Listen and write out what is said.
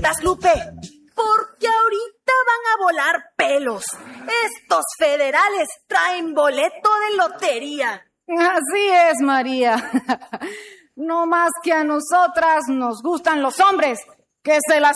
preguntas, Lupe? Porque ahorita van a volar pelos. Estos federales traen boleto de lotería. Así es, María. No más que a nosotras nos gustan los hombres que se las